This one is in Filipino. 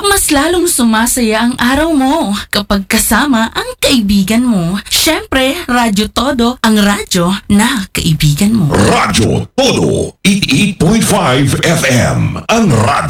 mas lalong sumasaya ang araw mo kapag kasama ang kaibigan mo. Syempre, Radyo Todo, ang radyo na kaibigan mo. Radyo Todo, 88.5 FM, ang radyo